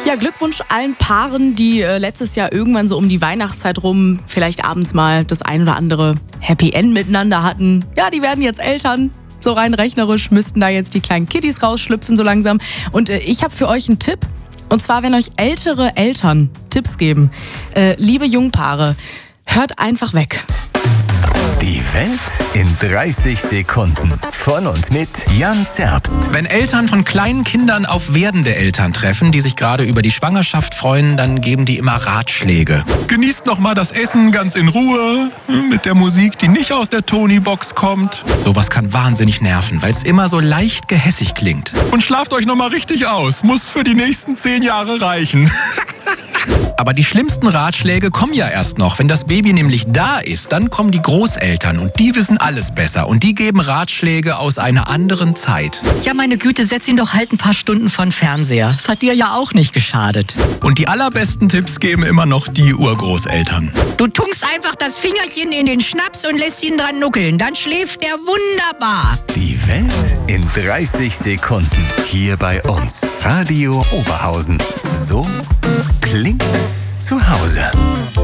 Ja, Glückwunsch allen Paaren, die letztes Jahr irgendwann so um die Weihnachtszeit rum vielleicht abends mal das ein oder andere Happy End miteinander hatten. Ja, die werden jetzt Eltern. So rein rechnerisch müssten da jetzt die kleinen Kiddies rausschlüpfen so langsam. Und ich habe für euch einen Tipp. Und zwar, wenn euch ältere Eltern Tipps geben. Liebe Jungpaare, hört einfach weg. Die Welt in 30 Sekunden. Von und mit Jan Zerbst. Wenn Eltern von kleinen Kindern auf werdende Eltern treffen, die sich gerade über die Schwangerschaft freuen, dann geben die immer Ratschläge. Genießt noch mal das Essen ganz in Ruhe, mit der Musik, die nicht aus der Tony-Box kommt. Sowas kann wahnsinnig nerven, weil es immer so leicht gehässig klingt. Und schlaft euch noch mal richtig aus. Muss für die nächsten 10 Jahre reichen. Aber die schlimmsten Ratschläge kommen ja erst noch. Wenn das Baby nämlich da ist, dann kommen die Großeltern und die wissen alles besser. Und die geben Ratschläge aus einer anderen Zeit. Ja, meine Güte, setz ihn doch halt ein paar Stunden von Fernseher. Das hat dir ja auch nicht geschadet. Und die allerbesten Tipps geben immer noch die Urgroßeltern. Du tunkst einfach das Fingerchen in den Schnaps und lässt ihn dran nuckeln. Dann schläft er wunderbar. Die Welt in 30 Sekunden. Hier bei uns. Radio Oberhausen. So klingt zu Hause.